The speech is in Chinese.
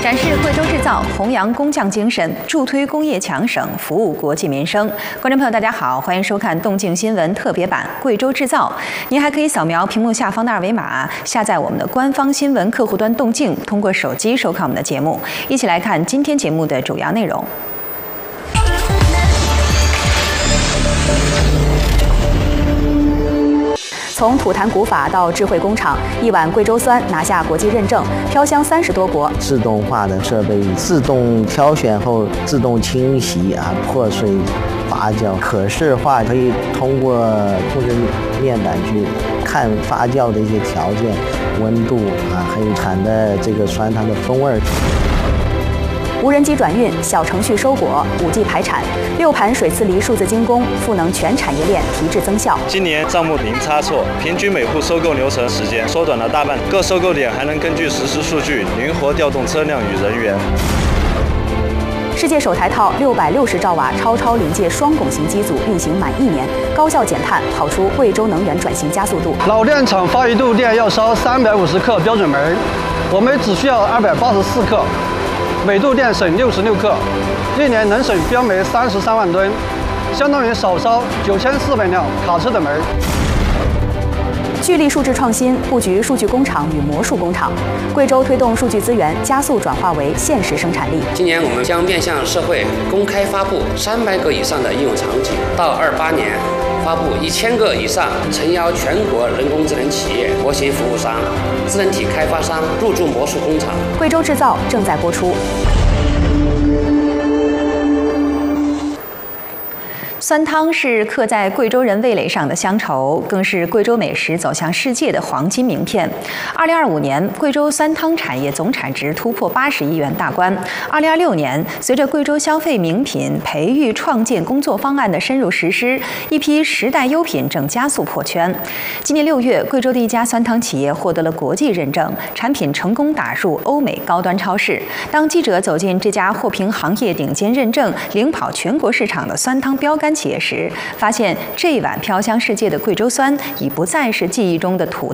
展示贵州制造，弘扬工匠精神，助推工业强省，服务国计民生。观众朋友，大家好，欢迎收看动静新闻特别版《贵州制造》。您还可以扫描屏幕下方的二维码，下载我们的官方新闻客户端动静，通过手机收看我们的节目。一起来看今天节目的主要内容。 从吐痰古法到智慧工厂，一碗贵州酸拿下国际认证，飘香30多国。 自动化的设备，自动挑选后自动清洗破碎、发酵，可视化，可以通过控制面板去看发酵的一些条件、温度还有产的这个酸汤的风味。 无人机转运、小程序收果、5G 排产，6盘水次犁数字精工，赋能全产业链提质增效。 今年账目零差错，平均每户收购流程时间缩短了大半，各收购点还能根据实时数据灵活调动车辆与人员。 世界首台套660兆瓦超临界双拱形机组运行满1年，高效减碳，跑出贵州能源转型加速度。 老电厂发一度电要烧350克标准煤，我们只需要284克。 每度电省66克，1年能省标煤33万吨，相当于少烧9400辆卡车的煤。 聚力数字创新，布局数据工厂与魔术工厂。贵州推动数据资源加速转化为现实生产力。 今年我们将面向社会公开发布300个以上的应用场景，到28年。 发布1000个以上，诚邀全国人工智能企业、模型服务商、智能体开发商入驻魔术工厂。 贵州制造正在播出。 酸汤是刻在贵州人味蕾上的乡愁，更是贵州美食走向世界的黄金名片。2025年，贵州酸汤产业总产值突破80亿元大关。2026年，随着贵州消费名品培育创建工作方案的深入实施，一批10代优品正加速破圈。今年6月，贵州的一家酸汤企业获得了国际认证，产品成功打入欧美高端超市。当记者走进这家获评行业顶尖认证、领跑全国市场的酸汤标杆企业时，发现这碗飘香世界的贵州酸已不再是记忆中的土